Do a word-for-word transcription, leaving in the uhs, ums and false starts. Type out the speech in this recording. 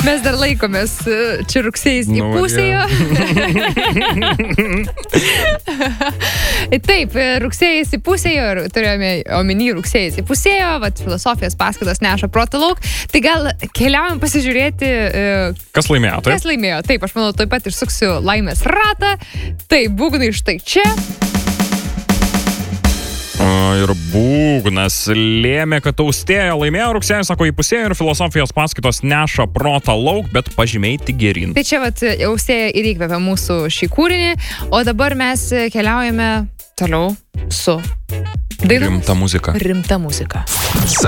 Mes dar laikomės čia rugsėjais Nu, įpusėjo. Taip, rugsėjais įpusėjo, turėjome omeny rugsėjais įpusėjo, vat filosofijos paskaitos neša proto lauk. Tai gal keliaujam pasižiūrėti, kas laimėjo, taip? Kas laimėjo. Taip, aš manau, taip pat išsuksiu laimės ratą. Taip, būgnai štai čia. Ir būgnas lėmė, kad Austėja laimėjo, rugsėjai, sako, įpusėjo ir filosofijos paskaitos neša protą lauk, bet pažymiai tik gerin. Tai čia vat Austėja ir įkvėpė mūsų šį kūrinį, o dabar mes keliaujame toliau su dainomis. Rimta muzika. Rimta muzika.